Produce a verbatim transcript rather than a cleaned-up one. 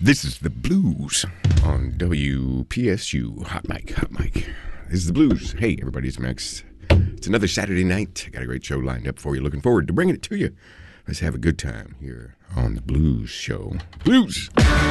This is the Blues on W P S U. Hot mic, hot mic. This is the Blues. Hey, everybody, it's Max. It's another Saturday night. I got a great show lined up for you. Looking forward to bringing it to you. Let's have a good time here on the Blues Show. Blues!